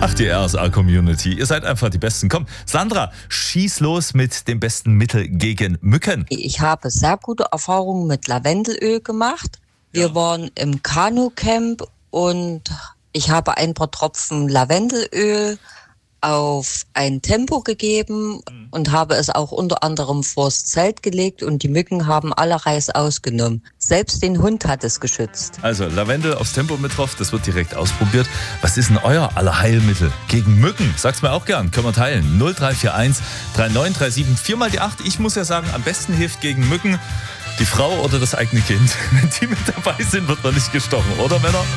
Ach, die RSA-Community, ihr seid einfach die Besten. Komm, Sandra, schieß los mit dem besten Mittel gegen Mücken. Ich habe sehr gute Erfahrungen mit Lavendelöl gemacht. Wir waren im Kanu-Camp und ich habe ein paar Tropfen Lavendelöl auf ein Tempo gegeben und habe es auch unter anderem vors Zelt gelegt und die Mücken haben alle Reis ausgenommen. Selbst den Hund hat es geschützt. Also Lavendel aufs Tempo mit drauf, das wird direkt ausprobiert. Was ist denn euer Allerheilmittel gegen Mücken? Sag's mir auch gern, können wir teilen. 0341 3937 4 mal die 8. Ich muss ja sagen, am besten hilft gegen Mücken die Frau oder das eigene Kind. Wenn die mit dabei sind, wird man nicht gestochen, oder Männer?